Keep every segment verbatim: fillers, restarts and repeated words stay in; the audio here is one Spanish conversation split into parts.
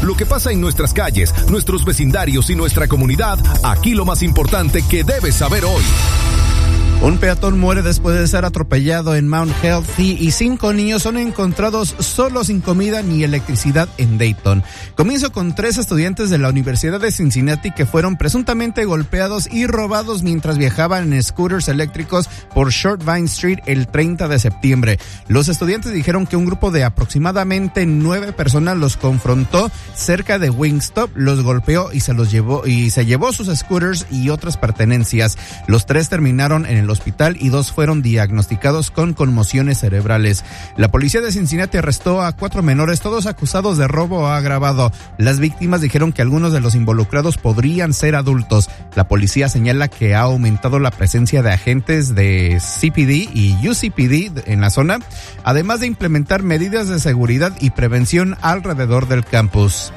lo que pasa en nuestras calles, nuestros vecindarios y nuestra comunidad, aquí lo más importante que debes saber hoy. Un peatón muere después de ser atropellado en Mount Healthy y cinco niños son encontrados solos sin comida ni electricidad en Dayton. Comienzo con tres estudiantes de la Universidad de Cincinnati que fueron presuntamente golpeados y robados mientras viajaban en scooters eléctricos por Short Vine Street el treinta de septiembre. Los estudiantes dijeron que un grupo de aproximadamente nueve personas los confrontó cerca de Wingstop, los golpeó y se los llevó y se llevó sus scooters y otras pertenencias. Los tres terminaron en el hospital y dos fueron diagnosticados con conmociones cerebrales. La policía de Cincinnati arrestó a cuatro menores, todos acusados de robo agravado. Las víctimas dijeron que algunos de los involucrados podrían ser adultos. La policía señala que ha aumentado la presencia de agentes de C P D y U C P D en la zona, además de implementar medidas de seguridad y prevención alrededor del campus.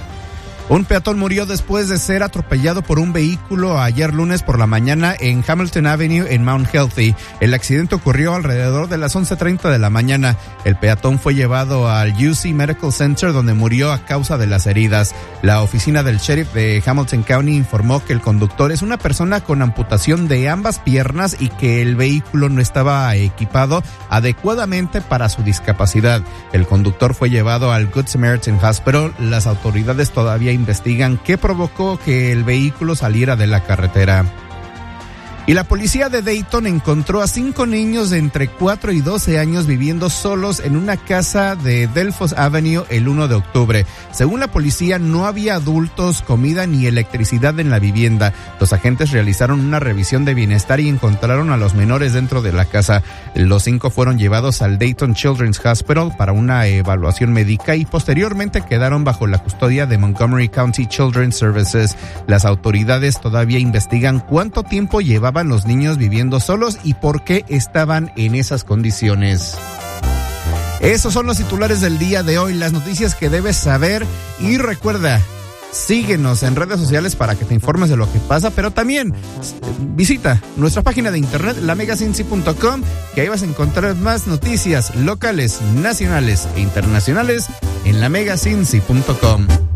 Un peatón murió después de ser atropellado por un vehículo ayer lunes por la mañana en Hamilton Avenue en Mount Healthy. El accidente ocurrió alrededor de las once treinta de la mañana. El peatón fue llevado al U C Medical Center donde murió a causa de las heridas. La oficina del sheriff de Hamilton County informó que el conductor es una persona con amputación de ambas piernas y que el vehículo no estaba equipado adecuadamente para su discapacidad. El conductor fue llevado al Good Samaritan Hospital. Las autoridades todavía investigan qué provocó que el vehículo saliera de la carretera. Y la policía de Dayton encontró a cinco niños de entre cuatro y doce años viviendo solos en una casa de Delphos Avenue el uno de octubre. Según la policía, no había adultos, comida ni electricidad en la vivienda. Los agentes realizaron una revisión de bienestar y encontraron a los menores dentro de la casa. Los cinco fueron llevados al Dayton Children's Hospital para una evaluación médica y posteriormente quedaron bajo la custodia de Montgomery County Children's Services. Las autoridades todavía investigan cuánto tiempo llevaban los niños viviendo solos y por qué estaban en esas condiciones. Esos son los titulares del día de hoy, las noticias que debes saber, y recuerda, síguenos en redes sociales para que te informes de lo que pasa, pero también visita nuestra página de internet, la mega cincy punto com, que ahí vas a encontrar más noticias locales, nacionales e internacionales en la mega cincy punto com.